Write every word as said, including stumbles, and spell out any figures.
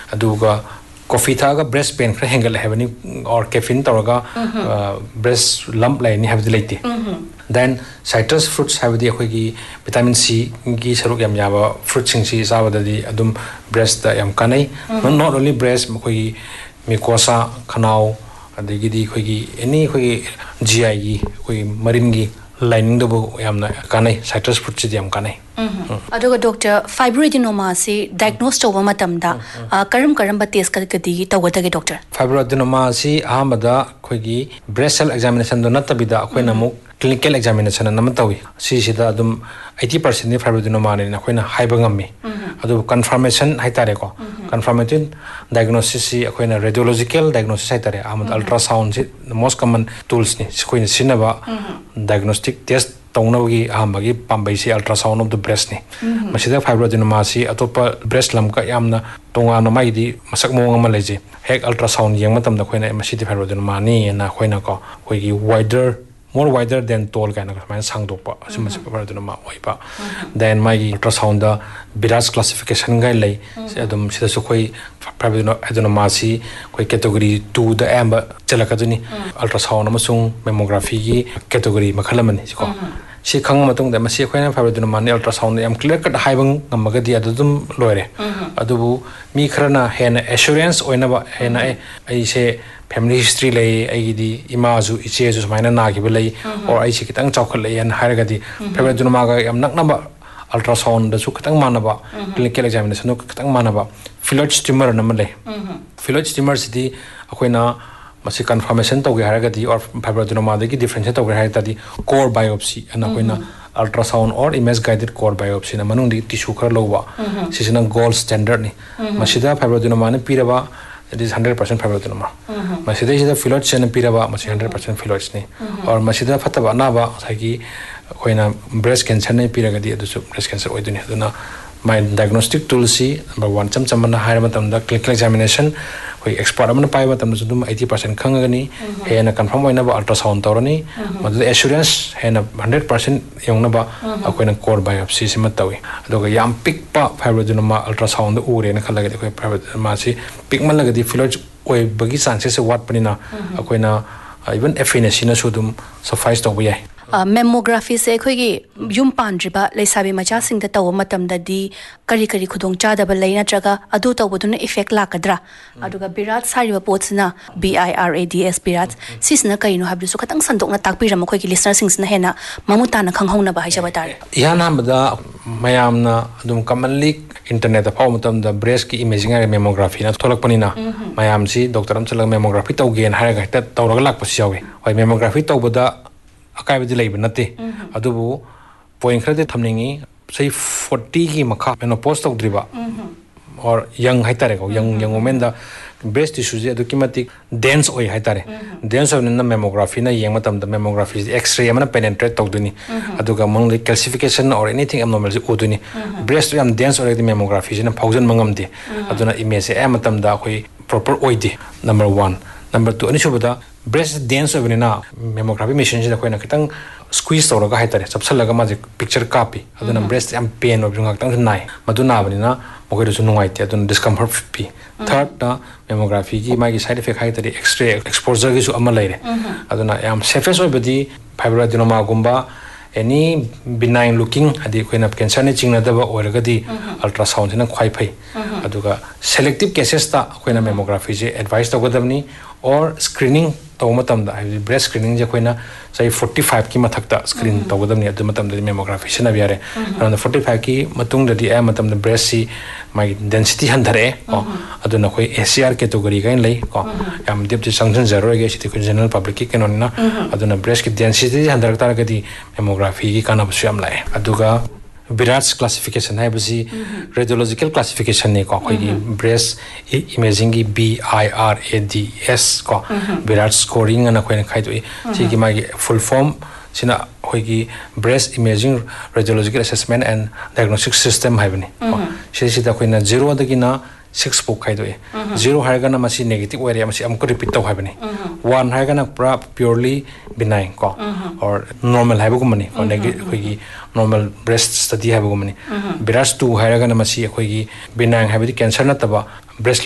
aduga coffee thaga breast pain khra hengal hebani or caffeine tawraga breast lump lai ni habdi leite then citrus fruits have the akhoi vitamin C gi saruk yam yaba fruit sing si sabada di adum breast da yam kanai not only breast akhoi mucosa khanau adigi di akhoi any akhoi G I gi akhoi marin gi lining do yamna kanai citrus fruits di yam kanai aduga doctor fibroadenoma si diagnose to matamda karam karam ba test kadikadi tawada ge doctor fibroadenoma si ahamada akhoi breast cell examination do natabida akhoi namuk clinical examination na matawi si sida dum eighty percent ni fibroadenoma ni akhoi na haiba ngammi adu confirmation haitare ko confirmation diagnosis si akhoi na radiological diagnosis haitare amad ultrasound si most common tools ni akhoi na sinaba diagnostic test tawnawgi ahambagi pambai si ultrasound of the breast ni masida fibroadenoma si atopa breast lam ka yamna tongana mai di masak mo ngama leje hek ultrasound yeng matam da khoina masidi fibroadenoma ni na khoina ko khoigi wider more wider than tall kind of man sangdokpa asima fibroadenoma oipa then my ultrasound da Birach classification gai lei adum sida su khoi fibroadenoma si khoi category two da amba chalakaduni ultrasound amasung mammography gi category makhalamani ko si khang matung da masi khoina fibroadenoma ni ultrasound yam clear cut haibang ngamagadi adum loire adubu mi khrana hena assurance oina ba hena ai se family history lay aigidi imazu icheju sumaina nagiba lay or ai se kitang chawkhal lay an haragadi fibroadenoma ga yam naknaba ultrasound da su kitang manaba clinical examination no kitang manaba phylloid tumor namale phylloid tumor sidi akoina masi confirmation tawge haragadi or fibroadenoma da gi difference tawge haragadi core biopsy ana koina ultrasound or image guided core biopsy na manung di tissue khar lowa sisina gold standard ni masida fibroadenoma ne piraba it is one hundred percent fibroadenoma masida is the phylloid chen piraba masi one hundred percent phylloids ni or masida fataba naba sagi koina breast cancer ne piragadi adu breast cancer oiduni aduna my diagnostic tool si number one cham chamana haira matam da clinical examination koi expert amana pai matam da dum eighty percent khangani hena confirm oina ba ultrasound tawrani madu assurance hena one hundred percent yongna ba akoina core biopsy sima tawi adoga yam pick pa fibroadenoma ultrasound ure na khalaga koi fibroadenoma si pick man lagadi phylloid oi bagi chances se wat panina akoina even efficacy na sudum suffice to bi Uh, mammography se khoigi yum pandriba leisabi macha sing da taw matam da di kari kari khudong cha da ba leina traga adu taw buduna effect la kadra aduga Birach sariba potsna B I R A D S Birach sisna kaino hablu su khatang sandok na takpi ram khoigi listener sings na hena mamuta na khanghong na ba haja batar yana bada mayam na adum commonly internet da phaw matam da breast ki imaging ar mammography na tholak panina mayam si doctor am chala mammography taw gen haraga ta tawraga lak pasi yawi hoi mammography taw bada akai bidi laiba nate adubu point khade thamningi say forty ki makha menopause tok driba or young haitare ko young young women da breast tissue je adukimatic dense oi haitare dense on na mammography na yeng matam da mammography x-ray amana penetrate tok duni aduga mong calcification or anything abnormal je oduni breast yam dense or the mammography je na thousand mangamde aduna image e matam da khoi proper oide number one number two ani subada breast dense ovenina mammography machine je koina kitang squeeze tawraga haitare chapsalaga ma je picture copy aduna breast am pain ob jung tang nai maduna banina mogai su nungai te aduna discomfort pi third na mammography gi ma gi side effect haitare x-ray exposure gi su ama laire aduna am safest obedi fibroadenoma gumba any benign looking adi koina cancer ne chingna daba oragadi ultrasound na khwai phai aduga selective cases ta koina mammography je advice to godamni or screening to matam da breast screening je koina say forty-five ki mathakta screen to godamni adu matam da mammography sina biare around forty-five ki matung da di a matam da breast si my density handare ko aduna koi A C R category gain lei ko yam dip ji sanction zero ge siti ko general public ki kenon na aduna breast ki density handar tar gadi mammography ki kana busyam lai aduga Birach classification hai basi radiological classification ne ko koi breast imaging gi B I R A D S ko Birach scoring na koi na khai doi chi gi ma full form sina koi gi breast imaging radiological assessment and diagnostic system hai bani shi shi da koi na zero da gi na six po khai doi zero hai ga na masi negative area masi am ko repeat to hai bani one hai ga na pura purely benign ko or normal hai ba ko mani ko negative koi gi normal breast study hai ba ko mani Birach two hai ga na masi koi gi benign hai ba di cancer na taba breast